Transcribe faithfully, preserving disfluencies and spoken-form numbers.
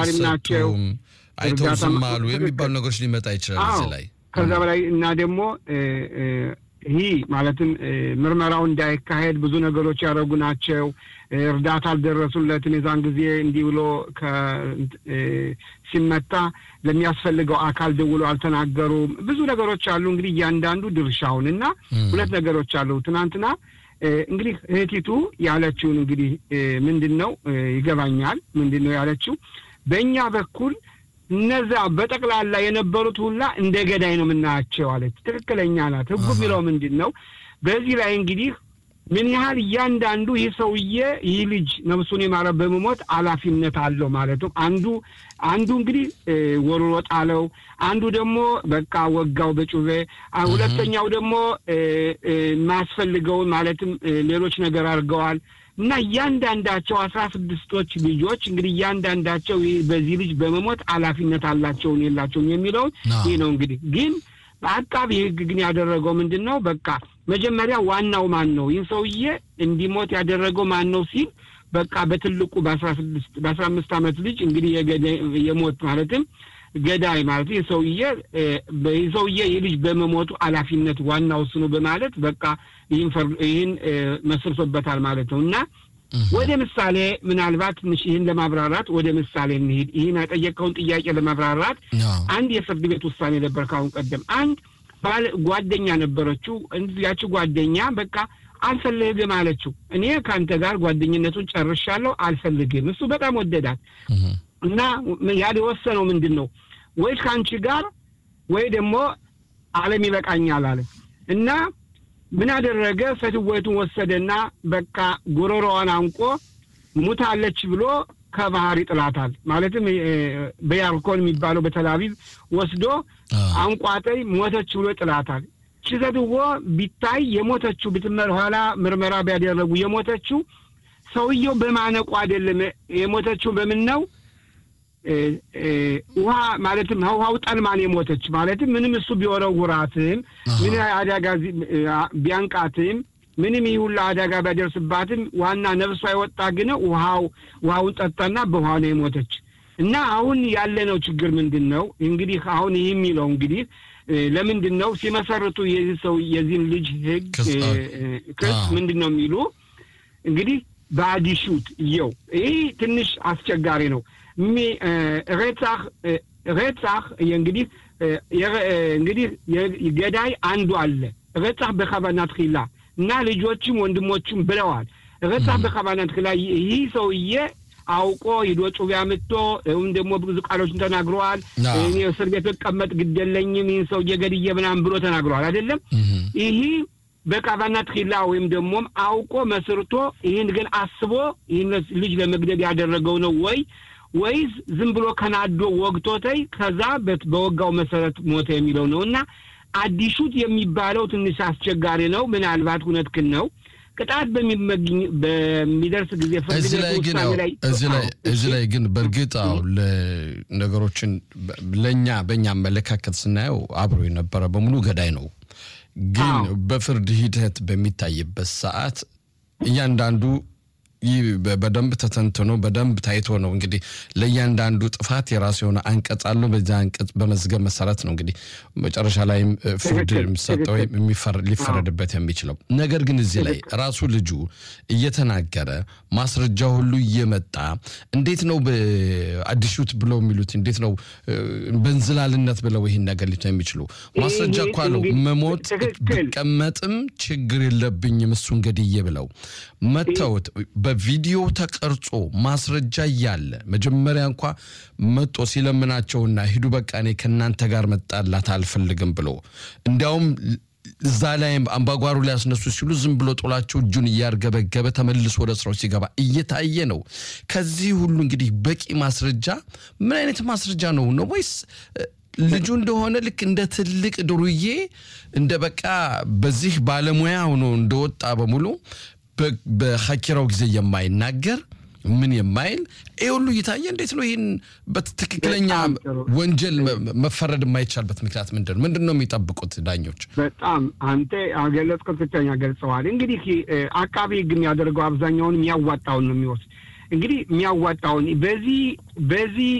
ተጠራጣሪም ናቸው አይተው ዝማሉ የሚባሉ ነገሮች ሊመጣ ይችላል እዚህ ላይ ከዛ በላይ እና ደግሞ ይሄ ማለትም ምርመራው እንዳይካሄድ ብዙ ነገሮች ያደረጉ ናቸው እርዳታ አልደረሱለትም የዛን ጊዜ እንዲህ ብሎ ሲመታ ለሚያስፈልገው አካል ደውሎ አልተናገሩም ብዙ ነገሮች አሉ እንግዲህ ያንዳንዱ ድርሻውንና ሁለት ነገሮች አሉ ትናንትና እንግዲህ እህቲቱ ያለችው እንግዲህ ምንድነው ይገባኛል ምንድነው ያለችው በእኛ በኩል እነዛ በጠቅላላ የነበሩት ሁላ እንደገዳይ ነው ምናቸው አለች ትክክለኛ ናት ህጉ ቢለው ምንድነው በዚህ ላይ እንግዲህ ምን ያህል ያንዳንዱ ይሰውዬ ይልጅ ነብሱን የማረብ በመሞት አላፊነት አለው ማለት ነው አንዱ አንዱ እንግዲህ ወርሮ ጣለው አንዱ ደግሞ በቃ ወጋው በጩቤ ሁለተኛው ደግሞ ማስፈልገው ማለትም ሌሎች ነገር አርገዋል እና ያንዳንዳቸው አስራ ስድስቶች ልጆች እንግዲህ ያንዳንዳቸው በዚህ ልጅ በመሞት አላፊነት አላቸው የላቸው የሚለው ይሄ ነው እንግዲህ ግን በአቃቢ ህግ ግን ያደረገው ምንድነው በቃ መጀመሪያ ዋናው ማን ነው ይንሰውዬ እንዲሞት ያደረገው ማን ነው ሲል በቃ በትልቁ በ16 በ15 አመት ልጅ እንግዲህ የገዳይ የሞት ማለትም ገዳይ ማለት ይሰውዬ በይሰውዬ የልጅ በመሞቱ አላፊነት ዋናው እሱ ነው በማለት በቃ ይህን መስርቶበታል ማለት ነውና ወደ ምሳሌ ምናልባት ትንሽ ይህን ለማብራራት ወደ ምሳሌ እንሂድ ይህን ያጠየቀውን ጥያቄ ለማብራራት አንድ የፍርድ ቤት ውሳኔ ነበር ካሁን ቀደም አንድ ባል ጓደኛ ነበረችው እንዚያች ጓደኛ በቃ አልፈልግም አለችው እኔ ካንተ ጋር ጓደኝነቱን ጨርሻለሁ አልፈልግም እሱ በጣም ወደዳት እና ያለ ወሰነው ምንድነው ወይ ካንቺ ጋር ወይ ደግሞ ዓለም ይበቃኛል አለ እና ምን አደረገ ፈትወቱን ወሰደና በቃ ጎሮሮዋን አንቆ ሙታለች ብሎ ከባህር ይጥላታል ማለትም በያርኮን የሚባለው በተላቪቭ ወስዶ አንቋጠይ ሞተች ብሎ ይጥላታል ችዘድዎ ቢታይ የሞተችው ብትመር ኋላ ምርመራ ቢያደርጉ የሞተችው ሰውየው በማነቁ አይደለም የሞተችው በምን ነው ውሃ ማለትም ውሃው ጠልማን የሞተች ማለትም ምንም እሱ ቢወረውራትም ምን አዳጋ ቢያንቃትም ምንም ይሁላ አዳጋ ቢያደርስባትም ዋና ነፍሷ ይወጣ ግን ውሃው ውሃውን ጠጣና በውሃው ነው የሞተች እና አሁን ያለነው ችግር ምንድነው እንግዲህ አሁን ይሄ የሚለው እንግዲህ ለምንድነው ሲመሰርቱ የዚህ ሰው የዚህን ልጅ ህግ ክስ ምንድነው የሚሉ እንግዲህ ባዲሹት ይው ይሄ ትንሽ አስቸጋሪ ነው ሚ ረታህ ረታህ እንግዲህ እንግዲህ የገዳይ አንዱ አለ ረታህ በኸባናት ኺላ እና ልጆችም ወንድሞችም ብለዋል ረታህ በኸባናት ኺላ ይሄ ሰውዬ አውቆ ይዶ ጩቢያ መጥቶ ወይም ደግሞ ብዙ ቃሎችን ተናግሯል እኔ እስር ቤት ተቀመጥ ግደለኝም ይሄን ሰው የገድየ ምናምን ብሎ ተናግሯል አይደለም ይሄ በኸባናት ኺላ ወይም ደግሞ አውቆ መስርቶ ይሄን ግን አስቦ ይሄን ልጅ ለመግደል ያደረገው ነው ወይ ወይስ ዝም ብሎ ከናዶ ወግቶታይ ከዛ በወጋው መሰረት ሞተ የሚለው ነውና አዲሹት የሚባለው ትንሽ አስቸጋሪ ነው ምናልባት ሁነትክን ነው ቅጣት በሚመግኝ በሚደርስ ጊዜ ፍርድ ቤት ላይ እዚህ ላይ እዚህ ላይ ግን በርግጣው ለነገሮችን ለኛ በእኛ መለካከት ስናየው አብሮ የነበረ በሙሉ ገዳይ ነው ግን በፍርድ ሂደት በሚታይበት ሰዓት እያንዳንዱ በደንብ ተተንተኖ በደንብ ታይቶ ነው እንግዲህ ለያንዳንዱ ጥፋት የራሱ የሆነ አንቀጽ አለው በዛ አንቀጽ በመዝገብ መሰረት ነው እንግዲህ መጨረሻ ላይ ፍርድ የሚሰጠው የሚፈርድ ሊፈረድበት የሚችለው ነገር ግን እዚህ ላይ ራሱ ልጁ እየተናገረ ማስረጃ ሁሉ እየመጣ እንዴት ነው በአዲሹት ብለው የሚሉት እንዴት ነው በእንዝላልነት ብለው ይሄን ነገር ሊተው የሚችሉ ማስረጃ ቋለው መሞት በቀመጥም ችግር የለብኝም እሱ እንግዲህ ብለው መተውት በቪዲዮ ተቀርጾ ማስረጃ ያለ መጀመሪያ እንኳን መጥቶ ሲለምናቸውና ሂዱ በቃ እኔ ከናንተ ጋር መጣላት አልፈልግም ብሎ እንዲያውም ዛላይም አምባጓሩ ላይ አስነሱ ሲሉ ዝም ብሎ ጦላቸው እጁን ያርገበገበ ተመልሶ ወደ ስራው ሲገባ እየታየ ነው ከዚህ ሁሉ እንግዲህ በቂ ማስረጃ ምን አይነት ማስረጃ ነው ነው ወይስ ልጁ እንደሆነ ልክ እንደ ትልቅ ድሩዬ እንደ በቃ በዚህ ባለሙያ ሆኖ እንደወጣ በሙሉ በሐኪራው ጊዜ የማይናገር ምን የማይል እዩሉ ይታየ እንዴት ነው ይሄን በትክክለኛ ወንጀል መፈረድ የማይቻልበት ምክንያት ምንድነው ምንድነው የሚጠብቁት ዳኞች በጣም አንተ አገለጽከው ተኛ ገልጸዋል እንግዲህ አቃቢ ግን ያደርገው አብዛኛውን የሚያዋጣው ነው የሚወስ እንግዲህ የሚያዋጣው በዚህ በዚህ